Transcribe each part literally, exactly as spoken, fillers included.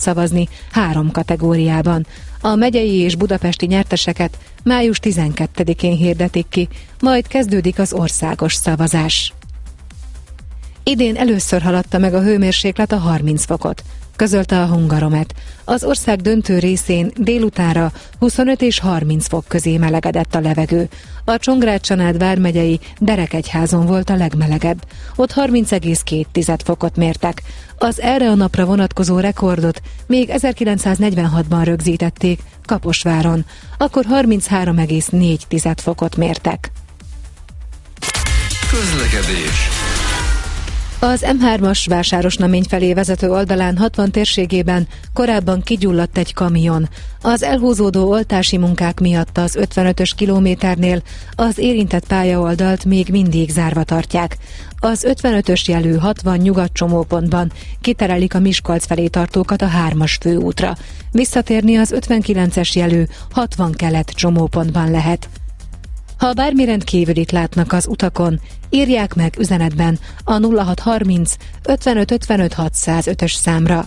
szavazni három kategóriában. A megyei és budapesti nyerteseket május tizenkettedikén hirdetik ki, majd kezdődik az országos szavazás. Idén először haladta meg a hőmérséklet a harminc fokot, közölte a Hungaromet. Az ország döntő részén délutánra huszonöt és harminc fok közé melegedett a levegő. A Csongrád-Csanád vármegyei Derekegyházon volt a legmelegebb. Ott harminc egész két fokot mértek. Az erre a napra vonatkozó rekordot még ezerkilencszáznegyvenhatban rögzítették Kaposváron. Akkor harminchárom egész négy fokot mértek. Közlekedés. Az em hármas Vásárosnamény felé vezető oldalán hatvan térségében korábban kigyulladt egy kamion. Az elhúzódó oltási munkák miatt az ötvenötös kilométernél az érintett pályaoldalt még mindig zárva tartják. Az ötvenötös jelű hatvan nyugat csomópontban kiterelik a Miskolc felé tartókat a hármas főútra. Visszatérni az ötvenkilences jelű hatvan kelet csomópontban lehet. Ha bármi rendkívülit látnak az utakon, írják meg üzenetben a nulla hat harminc ötvenöt ötvenöt hatszázötös számra.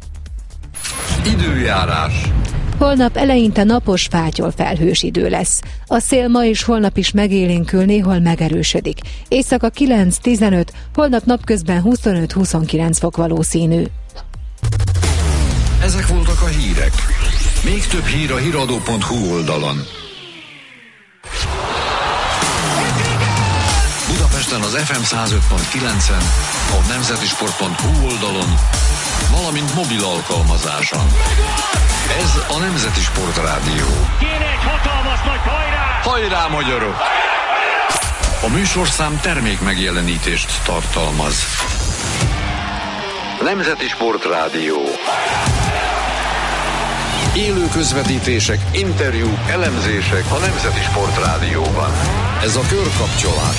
Időjárás. Holnap eleinte napos, fátyol felhős idő lesz. A szél ma és holnap is megélénkül, néhol megerősödik. Éjszaka kilenc-tizenöt, holnap napközben huszonöt-huszonkilenc fok valószínű. Ezek voltak a hírek. Még több hír a híradó pont hu oldalon. Budapesten az ef em száz öt pont kilencen, a nemzeti sport pont hu oldalon, valamint mobil alkalmazáson. Ez a Nemzeti Sportrádió. Kéne egy hatalmas nagy hajrá! Hajrá, magyarok! A műsorszám termék megjelenítést tartalmaz. Nemzeti Sportrádió. Élő közvetítések, interjúk, elemzések a Nemzeti Sportrádióban. Ez a körkapcsolás.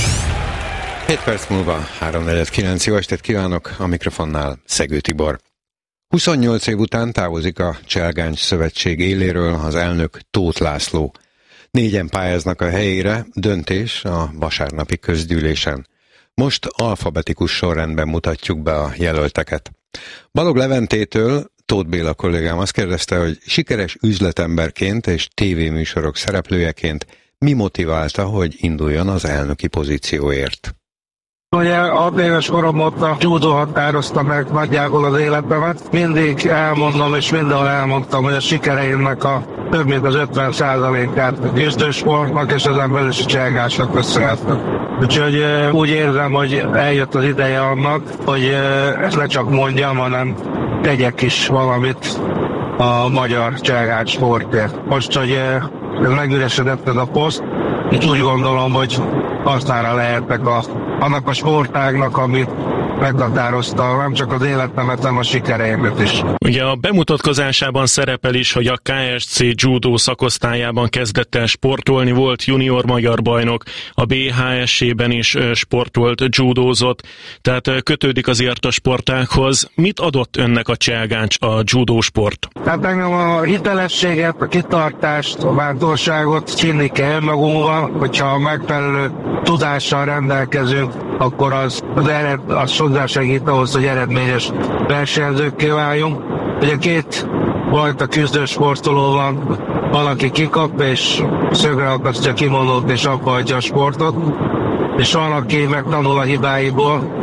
hét perc múlva három negyvenkilenc. Jó estét kívánok, a mikrofonnál Szegő Tibor. huszonnyolc év után távozik a Cselgáncs Szövetség éléről az elnök Tóth László. Négyen pályáznak a helyére, döntés a vasárnapi közgyűlésen. Most alfabetikus sorrendben mutatjuk be a jelölteket. Balog Leventétől Tóth Béla kollégám azt kérdezte, hogy sikeres üzletemberként és tévéműsorok szereplőjeként mi motiválta, hogy induljon az elnöki pozícióért. Ugye hat éves korom óta a judó határozta meg nagyjából az életemet. Mindig elmondom, és mindenhol elmondtam, hogy a sikereimnek a több mint az ötven százalékát a küzdősportnak és ezen belül is a Cselgáncsnak köszönhetnek. Úgyhogy úgy érzem, hogy eljött az ideje annak, hogy ezt ne csak mondjam, hanem tegyek is valamit a magyar Cselgáncs sportért. Most, hogy megüresedett ez a poszt, és úgy gondolom, hogy hasznára lehetek a, annak a sportágnak, amit meghatározta nem csak az életemet, hanem a sikereimet is. Ugye a bemutatkozásában szerepel is, hogy a ká es cé judó szakosztályában kezdett el sportolni, volt junior magyar bajnok, a bé há es-ében is sportolt, judózott, tehát kötődik azért a sportághoz. Mit adott önnek a Cselgáncs, a judó sport? Hát engem a hitelességet, a kitartást, a bátorságot csinni kell magunkban, hogyha megfelelő tudással rendelkezünk, akkor az, az, ered, az hozzásegít ahhoz, hogy eredményes versenyzőkké váljunk. Ugye két fajta küzdő sportoló van, van, aki kikap és szögre akasztja kimondót és abba hagyja a sportot, és van, aki megtanul a hibáiból,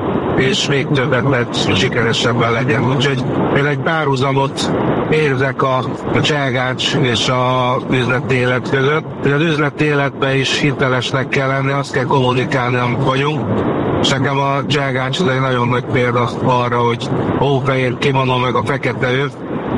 és még többet lehet sikeresebben legyen. Úgyhogy én egy párhuzamot érzek a, a Cselgáncs és az üzleti élet között. Az üzleti életben is hitelesnek kell lenni, azt kell kommunikálni, amit vagyunk. És nekem a Cselgáncs egy nagyon nagy példa arra, hogy hófehér kimono meg a fekete öv,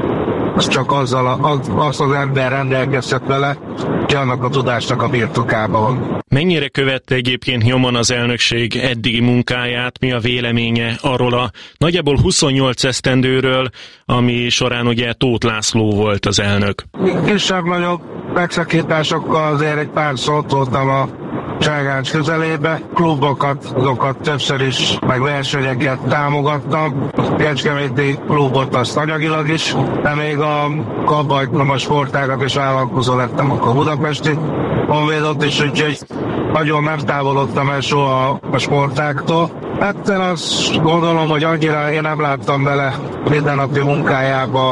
az csak azzal a, az, az az ember rendelkezhet vele, hogy annak a tudásnak a birtokában van. Mennyire követte egyébként nyomon az elnökség eddigi munkáját, mi a véleménye arról a nagyjából huszonnyolc esztendőről, ami során ugye Tóth László volt az elnök? Kisebb-nagyobb megszakításokkal azért egy pár szót voltam a Cselgáncs közelébe, klubokat, azokat többször is, meg versenyeket támogattam. A kecskeméti klubot azt anyagilag is, de még a kabajtam a sportágat és vállalkozó lettem akkor budapesti honvédot is, úgyhogy nagyon nem távolodtam el soha a sportáktól. Hát én azt gondolom, hogy annyira én nem láttam bele mindennapi munkájába